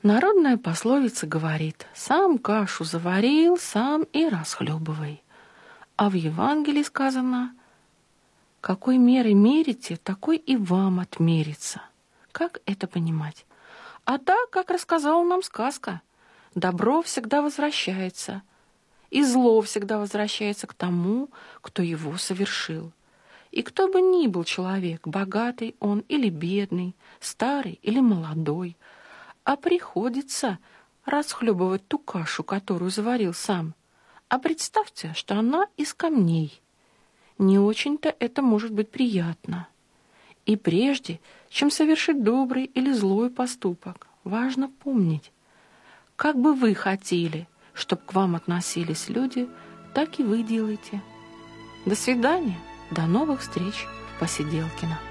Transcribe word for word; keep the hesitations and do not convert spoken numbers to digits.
Народная пословица говорит: «Сам кашу заварил, сам и расхлебывай». А в Евангелии сказано: «Какой мерой мерите, такой и вам отмерится». Как это понимать? А так, как рассказала нам сказка, добро всегда возвращается, и зло всегда возвращается к тому, кто его совершил. И кто бы ни был человек, богатый он или бедный, старый или молодой, а приходится расхлебывать ту кашу, которую заварил сам. А представьте, что она из камней. Не очень-то это может быть приятно. И прежде, чем совершить добрый или злой поступок, важно помнить, как бы вы хотели, чтобы к вам относились люди, так и вы делайте. До свидания, до новых встреч в Посиделкино.